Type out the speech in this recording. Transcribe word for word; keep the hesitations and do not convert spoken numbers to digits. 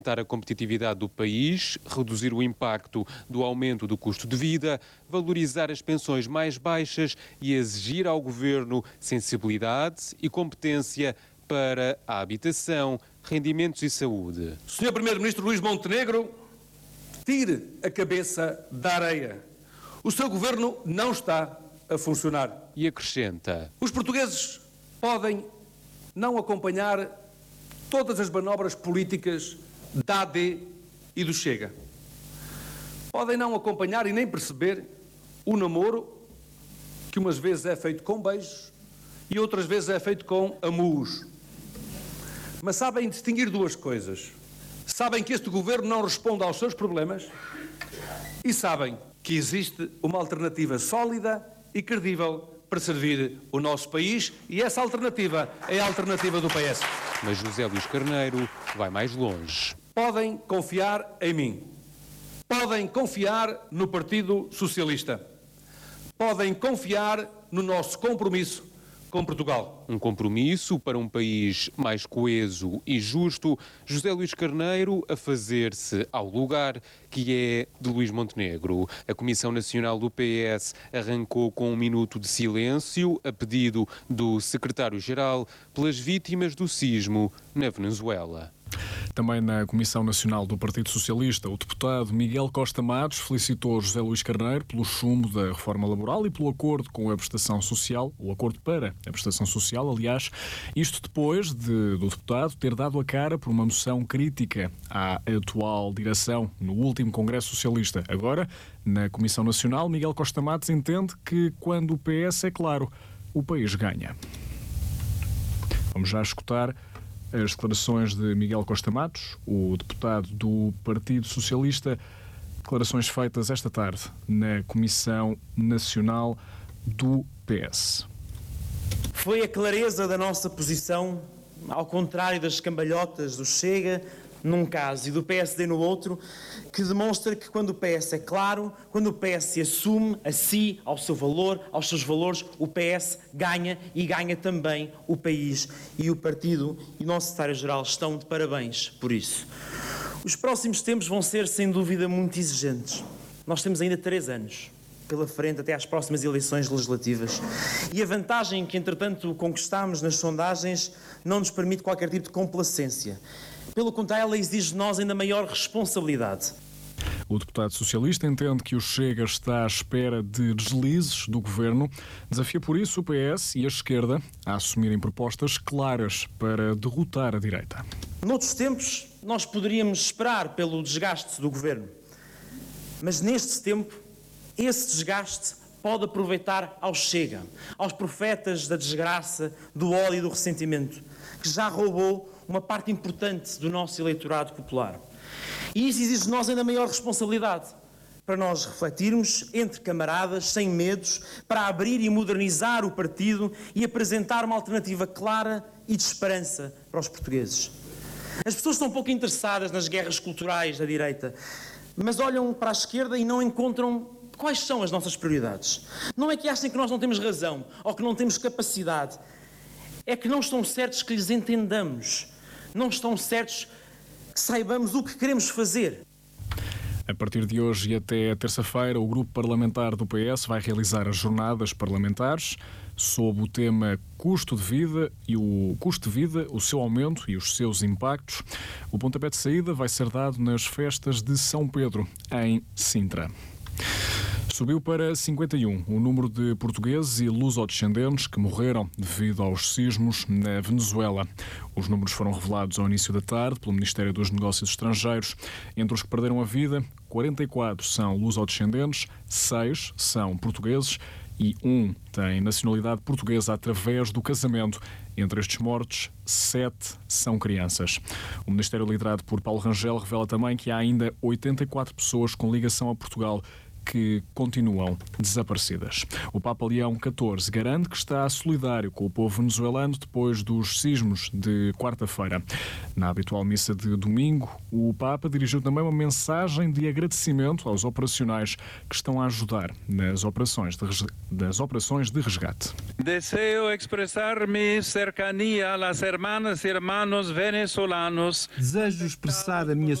aumentar a competitividade do país, reduzir o impacto do aumento do custo de vida, valorizar as pensões mais baixas e exigir ao Governo sensibilidade e competência para a habitação, rendimentos e saúde. senhor Primeiro-Ministro Luís Montenegro, tire a cabeça da areia. O seu Governo não está a funcionar. E acrescenta: os portugueses podem não acompanhar todas as manobras políticas da A D e do Chega. Podem não acompanhar e nem perceber o namoro que umas vezes é feito com beijos e outras vezes é feito com amurros. Mas sabem distinguir duas coisas. Sabem que este Governo não responde aos seus problemas e sabem que existe uma alternativa sólida e credível para servir o nosso país, e essa alternativa é a alternativa do P S. Mas José Luís Carneiro vai mais longe. Podem confiar em mim. Podem confiar no Partido Socialista. Podem confiar no nosso compromisso com Portugal. Um compromisso para um país mais coeso e justo. José Luís Carneiro a fazer-se ao lugar que é de Luís Montenegro. A Comissão Nacional do P S arrancou com um minuto de silêncio a pedido do secretário-geral pelas vítimas do sismo na Venezuela. Também na Comissão Nacional do Partido Socialista, o deputado Miguel Costa Matos felicitou José Luís Carneiro pelo chumbo da reforma laboral e pelo acordo com a prestação social, o acordo para a prestação social, aliás, isto depois de, do deputado ter dado a cara por uma moção crítica à atual direção no último Congresso Socialista. Agora, na Comissão Nacional, Miguel Costa Matos entende que quando o P S é claro, o país ganha. Vamos já escutar as declarações de Miguel Costa Matos, o deputado do Partido Socialista, declarações feitas esta tarde na Comissão Nacional do P S. Foi a clareza da nossa posição, ao contrário das cambalhotas do Chega num caso e do P S D no outro, que demonstra que quando o P S é claro, quando o P S se assume a si, ao seu valor, aos seus valores, o P S ganha e ganha também o país, e o partido e o nosso secretário-geral estão de parabéns por isso. Os próximos tempos vão ser, sem dúvida, muito exigentes. Nós temos ainda três anos pela frente até às próximas eleições legislativas. E a vantagem que, entretanto, conquistámos nas sondagens não nos permite qualquer tipo de complacência. Pelo contrário, ela exige de nós ainda maior responsabilidade. O deputado socialista entende que o Chega está à espera de deslizes do governo. Desafia por isso o P S e a esquerda a assumirem propostas claras para derrotar a direita. Noutros tempos, nós poderíamos esperar pelo desgaste do governo. Mas neste tempo, esse desgaste pode aproveitar ao Chega, aos profetas da desgraça, do ódio e do ressentimento, que já roubou uma parte importante do nosso eleitorado popular. E isso exige de nós ainda maior responsabilidade, para nós refletirmos entre camaradas, sem medos, para abrir e modernizar o partido e apresentar uma alternativa clara e de esperança para os portugueses. As pessoas estão um pouco interessadas nas guerras culturais da direita, mas olham para a esquerda e não encontram quais são as nossas prioridades. Não é que achem que nós não temos razão ou que não temos capacidade. É que não estão certos que lhes entendamos. Não estão certos que saibamos o que queremos fazer. A partir de hoje e até terça-feira, o Grupo Parlamentar do P S vai realizar as jornadas parlamentares sob o tema custo de vida e o custo de vida, o seu aumento e os seus impactos. O pontapé de saída vai ser dado nas festas de São Pedro, em Sintra. Subiu para cinquenta e um o número de portugueses e lusodescendentes que morreram devido aos sismos na Venezuela. Os números foram revelados ao início da tarde pelo Ministério dos Negócios Estrangeiros. Entre os que perderam a vida, quarenta e quatro são lusodescendentes, seis são portugueses e um tem nacionalidade portuguesa através do casamento. Entre estes mortos, sete são crianças. O Ministério liderado por Paulo Rangel revela também que há ainda oitenta e quatro pessoas com ligação a Portugal que continuam desaparecidas. O Papa Leão catorze garante que está solidário com o povo venezuelano depois dos sismos de quarta-feira. Na habitual missa de domingo, o Papa dirigiu também uma mensagem de agradecimento aos operacionais que estão a ajudar nas operações de, res... das operações de resgate. Deseo expressar mi cercanía a las hermanas y hermanos venezolanos. Desejo expressar a minha